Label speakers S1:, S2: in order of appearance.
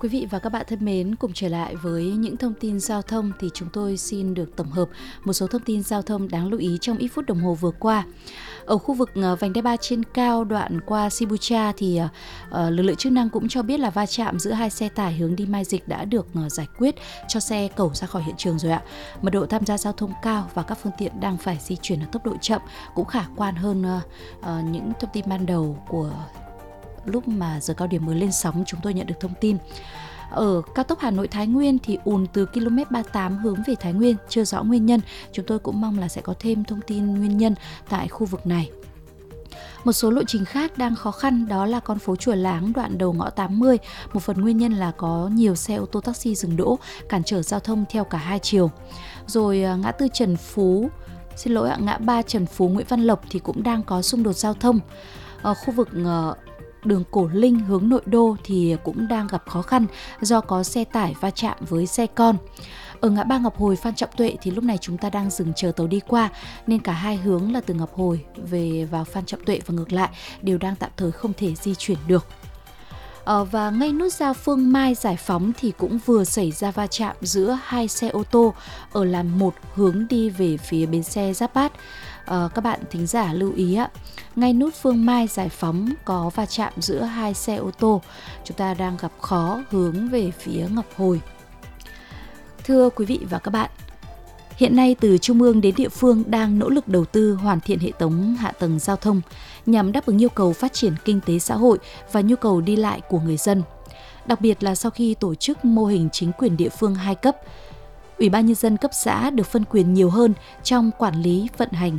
S1: Quý vị và các bạn thân mến, cùng trở lại với những thông tin giao thông thì chúng tôi xin được tổng hợp một số thông tin giao thông đáng lưu ý trong ít phút đồng hồ vừa qua. Ở khu vực vành đai 3 trên cao đoạn qua Sibucha thì lực lượng chức năng cũng cho biết là va chạm giữa hai xe tải hướng đi Mai Dịch đã được giải quyết, cho xe cẩu ra khỏi hiện trường rồi ạ. Mật độ tham gia giao thông cao và các phương tiện đang phải di chuyển ở tốc độ chậm cũng khả quan hơn những thông tin ban đầu của lúc mà giờ cao điểm mới lên sóng chúng tôi nhận được thông tin. Ở cao tốc Hà Nội Thái Nguyên thì ùn từ km 38 hướng về Thái Nguyên, chưa rõ nguyên nhân. Chúng tôi cũng mong là sẽ có thêm thông tin nguyên nhân tại khu vực này. Một số lộ trình khác đang khó khăn đó là con phố Chùa Láng đoạn đầu ngõ 80. Một phần nguyên nhân là có nhiều xe ô tô taxi dừng đỗ, cản trở giao thông theo cả hai chiều. Rồi ngã tư ngã ba Trần Phú Nguyễn Văn Lộc thì cũng đang có xung đột giao thông. Ở khu vực đường Cổ Linh hướng nội đô thì cũng đang gặp khó khăn do có xe tải va chạm với xe con. Ở ngã ba Ngọc Hồi Phan Trọng Tuệ thì lúc này chúng ta đang dừng chờ tàu đi qua, nên cả hai hướng là từ Ngọc Hồi về vào Phan Trọng Tuệ và ngược lại đều đang tạm thời không thể di chuyển được. Và ngay nút giao Phương Mai Giải Phóng thì cũng vừa xảy ra va chạm giữa hai xe ô tô ở làn 1 hướng đi về phía bến xe Giáp Bát. Các bạn thính giả lưu ý ạ, ngay nút Phương Mai Giải Phóng có va chạm giữa hai xe ô tô, chúng ta đang gặp khó hướng về phía Ngọc Hồi. Thưa quý vị và các bạn, hiện nay từ trung ương đến địa phương đang nỗ lực đầu tư hoàn thiện hệ thống hạ tầng giao thông nhằm đáp ứng yêu cầu phát triển kinh tế xã hội và nhu cầu đi lại của người dân. Đặc biệt là sau khi tổ chức mô hình chính quyền địa phương 2 cấp, Ủy ban Nhân dân cấp xã được phân quyền nhiều hơn trong quản lý vận hành